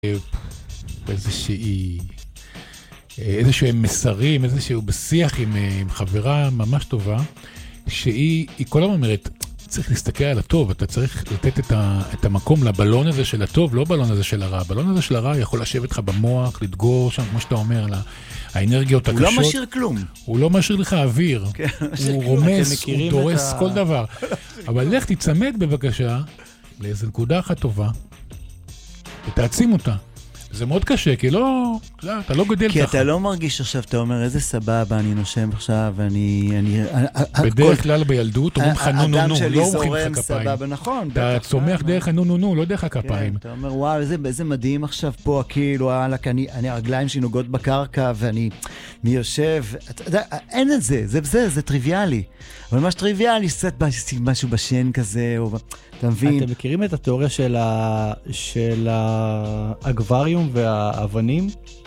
איזשהו מסרים, איזשהו בשיח עם חברה ממש טובה, שהיא כל הזמן אומרת, צריך להסתכל על הטוב, אתה צריך לתת את המקום לבלון הזה של הטוב, לא בלון הזה של הרע. הבלון הזה של הרע יכול לשבת לך במוח, לדגור שם, כמו שאתה אומר, האנרגיות הקשות. הוא לא משאיר כלום. הוא לא משאיר לך אוויר. הוא רומס, הוא דורס כל דבר. אבל לך תצמד בבקשה לאיזו נקודה אחת טובה, ותעצים אותה. זה מאוד קשה, כי לא, אתה לא גדל ככה. כי אתה לא מרגיש עכשיו, אתה אומר, איזה סבבה, אני נושם עכשיו, בדרך כלל בילדות, אומרים לך נו נו נו, לא אומרים לך כפיים. סבבה, נכון. אתה צומח דרך הנו נו נו, לא דרך הכפיים. אתה אומר, וואו, איזה מדהים עכשיו פה, כאילו, הרגליים שלי נוגעות בקרקע, ואני יושב, אין את זה, זה טריוויאלי. אבל מה שטריוויאלי, קצת משהו בשן כזה, אתה מבין? אתם מכירים את התיאוריה של האקווריום והאבנים?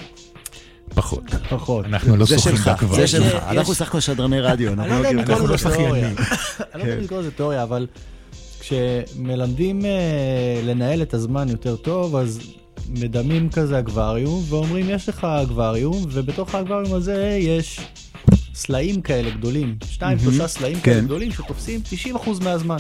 פחות. אנחנו לא שוחים באקווריום. זה שלך. אנחנו שחקנו שדרני רדיו. אנחנו לא שחיינים. אני לא יודע לקרוא לזה תיאוריה, אבל כשמלמדים לנהל את הזמן יותר טוב, אז מדמים כזה אקווריום, ואומרים, יש לך אקווריום, ובתוך האקווריום הזה יש סלעים כאלה גדולים, 2-3 סלעים כאלה גדולים, שתופסים 90% מהזמן.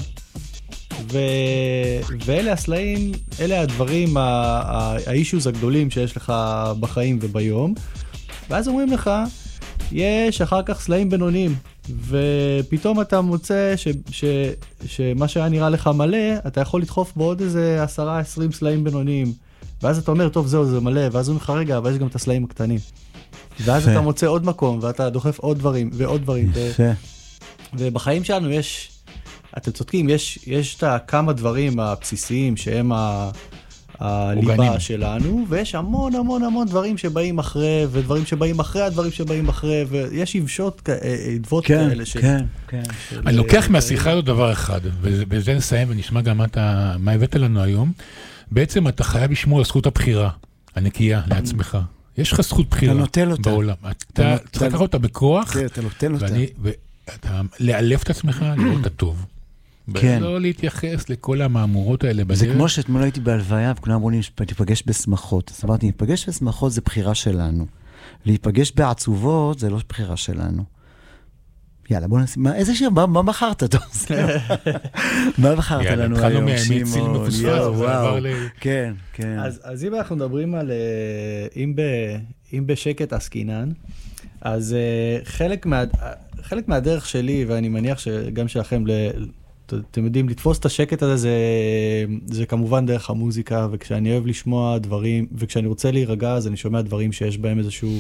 ואלה הסלעים, אלה הדברים, האישוז הגדולים שיש לך בחיים וביום, ואז אומרים לך, יש אחר כך סלעים בינוניים, ופתאום אתה מוצא שמה שהיה נראה לך מלא, אתה יכול לדחוף בו עוד איזה 10-20 סלעים בינוניים, ואז אתה אומר, טוב, זהו, זה מלא, ואז הוא לך רגע, אבל יש גם את הסלעים הקטנים. ואז אתה מוצא עוד מקום, ואתה דוחף עוד דברים ועוד דברים. ובחיים שלנו יש, אתם צודקים, יש את כמה דברים הבסיסיים שהם הליבה שלנו, ויש המון המון המון דברים שבאים אחרי, ודברים שבאים אחרי הדברים שבאים אחרי, ויש עדוות כאלה. כן. אני לוקח מהשיחה הזאת דבר אחד, ובזה נסיים ונשמע גם מה הבאת לנו היום. בעצם אתה חייב לשמור על זכות הבחירה, הנקייה לעצמך. יש לך זכות בחירה בעולם. אתה צריך לקחת אותה בכוח, אתה נוטל אותה. ואתה לאלף את עצמך, לראות את הטוב. ולא להתייחס לכל המאמורות האלה. זה כמו שאתמול הייתי בהלוויה, וכולם אמרו לי, תיפגש בשמחות. אז אמרתי, להיפגש בשמחות זה בחירה שלנו. להיפגש בעצובות זה לא בחירה שלנו. יאללה, בוא נשים, איזה שיר, מה בחרת אתה עושה? מה בחרת לנו היום, שמעון? כן. אז אם אנחנו מדברים על, אם בשקט עסקינן, אז חלק מהדרך שלי, ואני מניח שגם שלכם, אתם יודעים, לתפוס את השקט הזה, זה כמובן דרך המוזיקה, וכשאני אוהב לשמוע דברים, וכשאני רוצה להירגע, אז אני שומע דברים שיש בהם איזשהו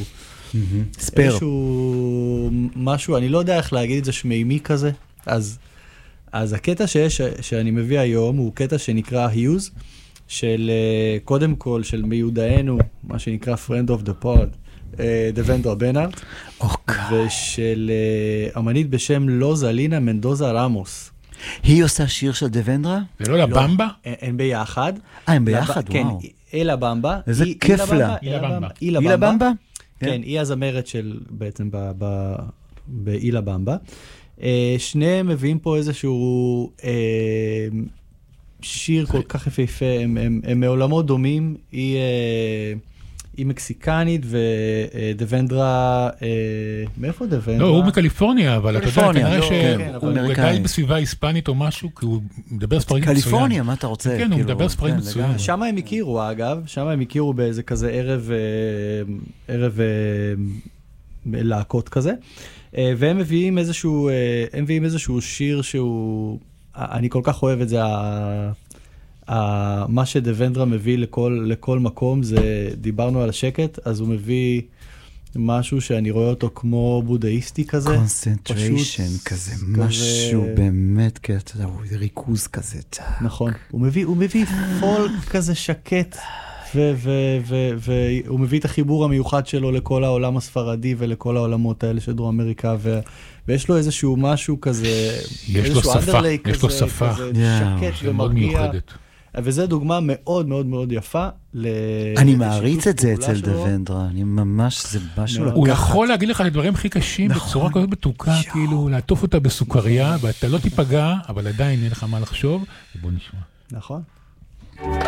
משהו, אני לא יודע איך להגיד את זה, שמימי כזה. אז הקטע שאני מביא היום, הוא קטע שנקרא Hughes, של קודם כל, של מיודענו, מה שנקרא Friend of the Pod, דוונדרה בנארט, ושל אמנית בשם לוזלינה מנדוזה רמוס. היא עושה שיר של דוונדרה? זה לא לבמבה? הם ביחד. הם ביחד, וואו. כן, אלה במבה. איזה כיף לה. אילה במבה? כן, היא הזמרת של בעצם באילה במבה. שניהם מביאים פה איזשהו שיר כל כך יפהפה, הם מעולמות דומים, היא מקסיקנית ודוונדרה, מאיפה דוונדרה? לא, הוא מקליפורניה, אבל אתה יודע, כנראה שהוא גדל בסביבה היספנית או משהו, כי הוא מדבר ספרדית מצוין. קליפורניה, מה אתה רוצה? כן, הוא מדבר ספרדית מצוין. שם הם הכירו, אגב, שם הם הכירו באיזה כזה ערב להקות כזה, והם מביאים איזשהו שיר שהוא, אני כל כך אוהב את זה, מה שדוונדרה מביא לכל מקום, זה, דיברנו על השקט, אז הוא מביא משהו שאני רואה אותו כמו בודהיסטי כזה. קונסנטריישן כזה, משהו באמת, כזה, ריכוז כזה. נכון, הוא מביא פולק כזה שקט, והוא מביא את החיבור המיוחד שלו לכל העולם הספרדי ולכל העולמות האלה של דרום אמריקה, ויש לו איזשהו משהו כזה, יש לו שפה, שקט ומרגיע. וזו דוגמה מאוד מאוד מאוד יפה. אני מעריץ את זה אצל דוונדרה, אני ממש, זה משהו לקחת. הוא יכול להגיד לך לדברים הכי קשים בצורה כזאת מתוקה, כאילו לעטוף אותה בסוכריה, ואתה לא תיפגע, אבל עדיין אין לך מה לחשוב, ובוא נשמע. נכון.